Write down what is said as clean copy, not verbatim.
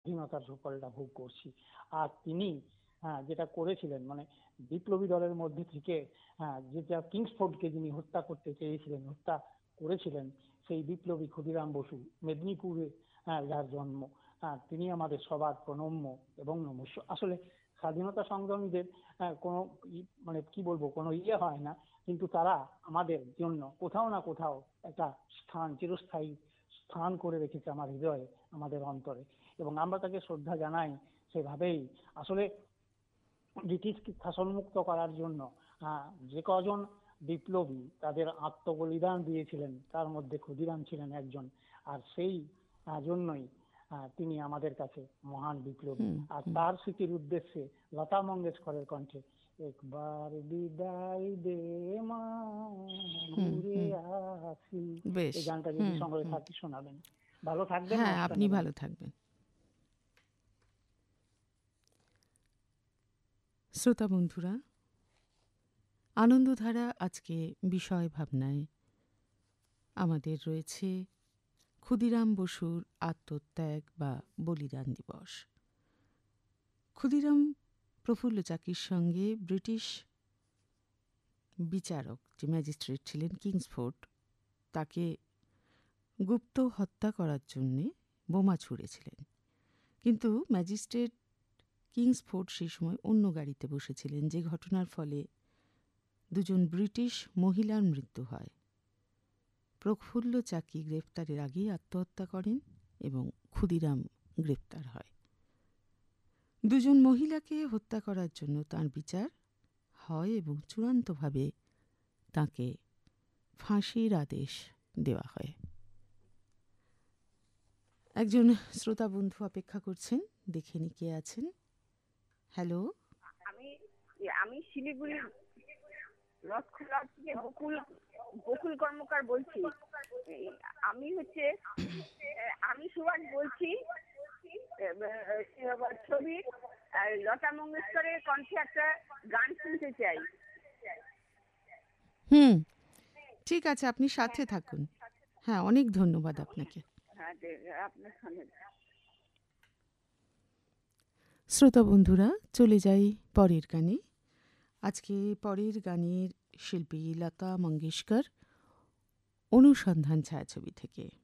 স্বাধীনতার সুফলটা ভোগ করছি। আর তিনি যেটা করেছিলেন, মানে বিপ্লবী দলের মধ্যে থেকে যেটা কিংসফোর্ডকে যিনি হত্যা করতে চেয়েছিলেন, হত্যা করেছিলেন, সেই বিপ্লবী ক্ষুদিরাম বসু, মেদিনীপুরে যার জন্ম, তিনি আমাদের সবার প্রণম্য এবং নমস্য। আসলে স্বাধীনতা সংগ্রামীদের কোনো মানে কি বলবো, কোনো হয় না, কিন্তু তারা আমাদের জন্য কোথাও না কোথাও একটা স্থান, চিরস্থায়ী স্থান করে রেখেছে আমার হৃদয়ে, আমাদের অন্তরে, এবং আমরা তাকে শ্রদ্ধা জানাই। সেভাবেই আসলে ব্রিটিশকে শাসনমুক্ত করার জন্য যে কজন বিপ্লবী তাদের আত্মবলিদান দিয়েছিলেন, তার মধ্যে ক্ষুদিরাম ছিলেন একজন। আর সেই জন্যই তিনি আমাদের কাছে মহান বিপ্লবী। আর তার স্মৃতির উদ্দেশ্যে লতা মঙ্গেশকরের কণ্ঠে একবার বিদায় দে মা, ঘুরে আসি, এই গানটা যদি সঙ্গে থাকি শোনাবেন, ভালো থাকবেন। হ্যাঁ, আপনি ভালো থাকবেন। শ্রোতা বন্ধুরা, আনন্দধারা আজকে বিষয় ভাবনায় আমাদের রয়েছে ক্ষুদিরাম বসুর আত্মত্যাগ বা বলিদান দিবস। ক্ষুদিরাম প্রফুল্ল চাকির সঙ্গে ব্রিটিশ বিচারক, যে ম্যাজিস্ট্রেট ছিলেন কিংসফোর্ড, তাকে গুপ্ত হত্যা করার জন্যে বোমা ছুঁড়েছিলেন। কিন্তু ম্যাজিস্ট্রেট কিংসফোর্ড সেই সময় অন্য গাড়িতে বসেছিলেন, যে ঘটনার ফলে দুজন ব্রিটিশ মহিলার মৃত্যু হয়। প্রফুল্ল চাকি গ্রেফতারের আগেই আত্মহত্যা করেন এবং ক্ষুদিরাম গ্রেফতার হয়। দুজন মহিলাকে হত্যা করার জন্য তার বিচার হয় এবং চূড়ান্তভাবে তাকে ফাঁসির আদেশ দেওয়া হয়। একজন শ্রোতা বন্ধু অপেক্ষা করছেন, দেখে নি কে আছেন। হ্যালো, আমি শিলিগুড়ি রথখোলা থেকে বকুল কর্মকার বলছি। আমি সুভাষ বলছি। ছবি লতা মঙ্গেশকরের কণ্ঠে একটা গান শুনতে চাই। ঠিক আছে, আপনি সাথে থাকুন। হ্যাঁ, অনেক ধন্যবাদ আপনাকে। শ্রোতা বন্ধুরা, চলে যাই পরের গানে। আজকে পরের গানের শিল্পী লতা মঙ্গেশকর, অনুসন্ধান ছায়াছবি থেকে।